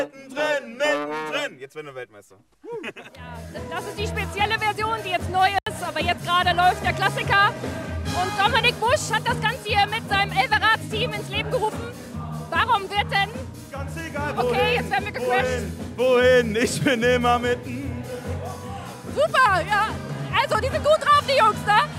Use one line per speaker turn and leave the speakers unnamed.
Mittendrin. Jetzt werden wir Weltmeister.
Ja, das ist die spezielle Version, die jetzt neu ist, aber jetzt gerade läuft der Klassiker. Und Dominik Busch hat das Ganze hier mit seinem Elverads-Team ins Leben gerufen. Warum wird denn...
Ganz egal,
wohin. Okay, jetzt werden wir gecrashed.
Wohin? Ich bin immer mitten.
Super, ja. Also, die sind gut drauf, die Jungs, ne?